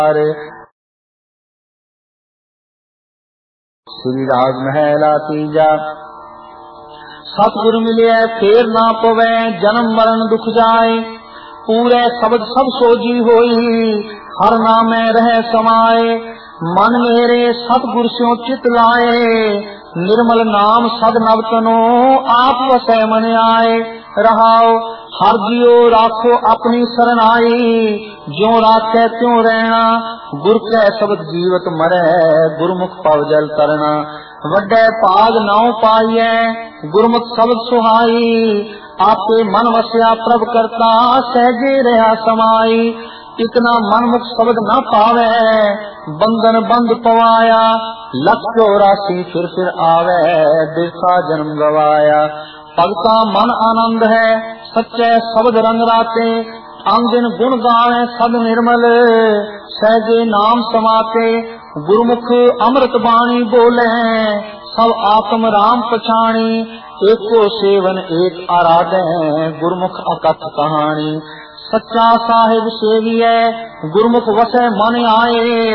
श्री राज महला तीजा। सतगुर मिले फेर ना पवे, जन्म मरण दुख जाए। पूरे शब्द सब सोजी होई, हर नामे रह समाए। मन मेरे सतगुर स्यों चित लाए, निर्मल नाम सद नवतनो आप वसै मन आए। रहाओ हर जियो राखो अपनी सरनाई, ज्यों राखे त्यों रहना। गुर कै शब्द जीवत मरै, गुरमुख पव जल करना। वड्डे भाग नाउ पाइए, गुरमुख शब्द सुहाई। आपे मन वस्या प्रभ करता, सहजे रहा समाई। इतना मनमुख शब्द न पावे, बंधन बंद पवाया। लख 84 फिर आवे, देखा जन्म गवाया। भगता मन आनंद है, सच्चे शब्द रंग राते। अंदिन गुण गावे सद निर्मल, सहजे नाम समाते। गुरमुख अमृत बाणी बोले, सब आत्म राम पछाणी। एको सेवन एक आराधे, गुरमुख अकथ कहानी। सच्चा साहिब सेविए, गुरमुख वसै मन आए।